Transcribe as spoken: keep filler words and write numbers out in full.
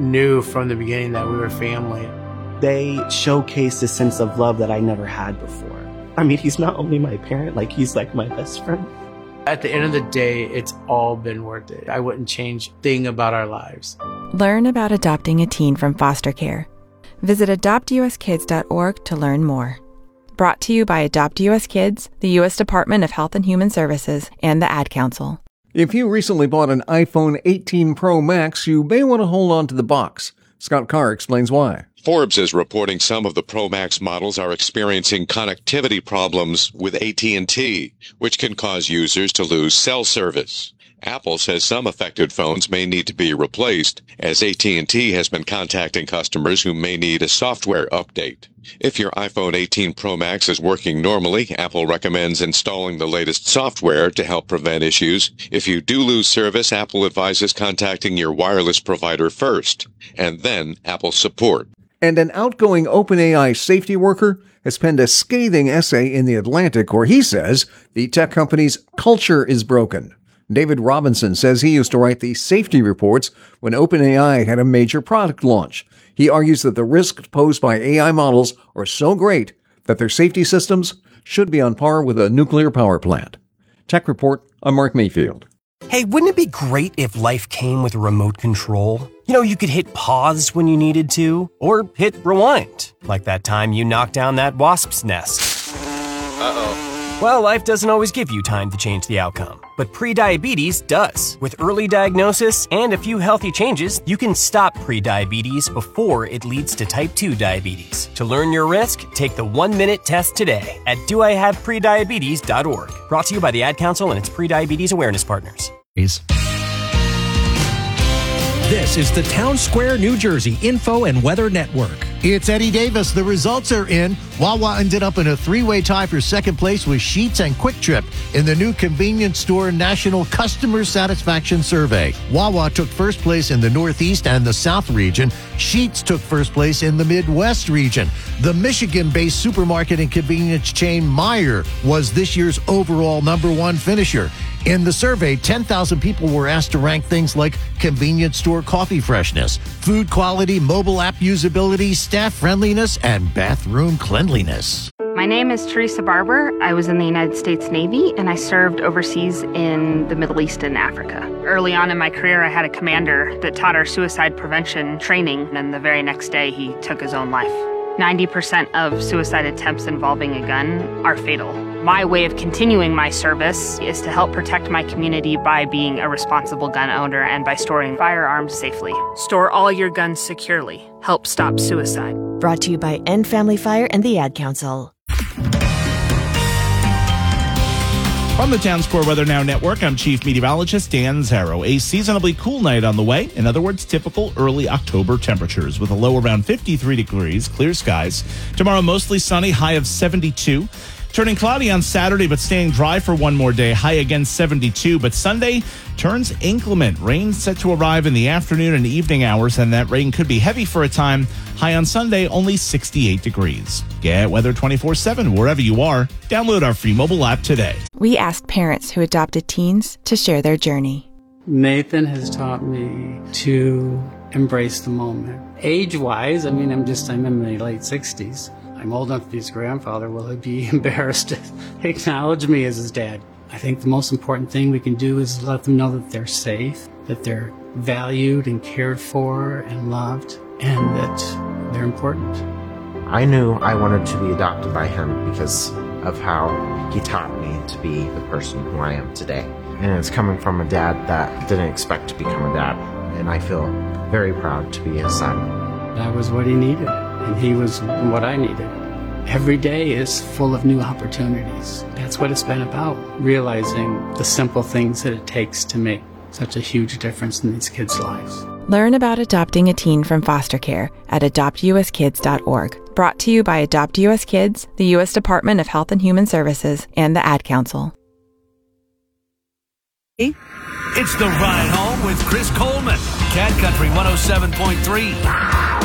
knew from the beginning that we were family. They showcased a sense of love that I never had before. I mean, he's not only my parent, like he's like my best friend. At the end of the day, it's all been worth it. I wouldn't change a thing about our lives. Learn about adopting a teen from foster care. Visit adopt u s kids dot org to learn more. Brought to you by Adopt U S Kids, the U S Department of Health and Human Services, and the Ad Council. If you recently bought an iPhone eighteen Pro Max, you may want to hold on to the box. Scott Carr explains why. Forbes is reporting some of the Pro Max models are experiencing connectivity problems with A T and T, which can cause users to lose cell service. Apple says some affected phones may need to be replaced, as A T and T has been contacting customers who may need a software update. If your iPhone eighteen Pro Max is working normally, Apple recommends installing the latest software to help prevent issues. If you do lose service, Apple advises contacting your wireless provider first, and then Apple support. And an outgoing OpenAI safety worker has penned a scathing essay in The Atlantic where he says the tech company's culture is broken. David Robinson says he used to write the safety reports when OpenAI had a major product launch. He argues that the risks posed by A I models are so great that their safety systems should be on par with a nuclear power plant. Tech Report, I'm Mark Mayfield. Hey, wouldn't it be great if life came with a remote control? You know, you could hit pause when you needed to, or hit rewind, like that time you knocked down that wasp's nest. Uh-oh. Well, life doesn't always give you time to change the outcome, but prediabetes does. With early diagnosis and a few healthy changes, you can stop prediabetes before it leads to type two diabetes. To learn your risk, take the one-minute test today at do I have prediabetes dot org. Brought to you by the Ad Council and its prediabetes awareness partners. This is the Town Square, New Jersey Info and Weather Network. It's Eddie Davis. The results are in. Wawa ended up in a three-way tie for second place with Sheetz and Quick Trip in the new Convenience Store National Customer Satisfaction Survey. Wawa took first place in the Northeast and the South region. Sheetz took first place in the Midwest region. The Michigan-based supermarket and convenience chain Meijer was this year's overall number one finisher. In the survey, ten thousand people were asked to rank things like convenience store coffee freshness, food quality, mobile app usability, staff friendliness, and bathroom cleanliness. My name is Teresa Barber. I was in the United States Navy, and I served overseas in the Middle East and Africa. Early on in my career, I had a commander that taught our suicide prevention training, and the very next day, he took his own life. ninety percent of suicide attempts involving a gun are fatal. My way of continuing my service is to help protect my community by being a responsible gun owner and by storing firearms safely. Store all your guns securely. Help stop suicide. Brought to you by End Family Fire and the Ad Council. From the Town Square Weather Now Network, I'm Chief Meteorologist Dan Zarrow. A seasonably cool night on the way. In other words, typical early October temperatures with a low around fifty-three degrees, clear skies. Tomorrow, mostly sunny, high of seventy-two. Turning cloudy on Saturday, but staying dry for one more day, high again seventy-two. But Sunday turns inclement. Rain set to arrive in the afternoon and evening hours, and that rain could be heavy for a time. High on Sunday, only sixty-eight degrees. Get weather twenty-four seven wherever you are. Download our free mobile app today. We asked parents who adopted teens to share their journey. Nathan has taught me to embrace the moment. Age-wise, I mean, I'm just, I'm in my late sixties. I'm old enough to be his grandfather. Will he be embarrassed to acknowledge me as his dad? I think the most important thing we can do is let them know that they're safe, that they're valued and cared for and loved, and that they're important. I knew I wanted to be adopted by him because of how he taught me to be the person who I am today. And it's coming from a dad that didn't expect to become a dad, and I feel very proud to be his son. That was what he needed, and he was what I needed. Every day is full of new opportunities. That's what it's been about, realizing the simple things that it takes to make such a huge difference in these kids' lives. Learn about adopting a teen from foster care at adopt u s kids dot org. Brought to you by Adopt U S Kids, the U S Department of Health and Human Services, and the Ad Council. It's the Ride Home with Chris Coleman. Cat Country one oh seven point three.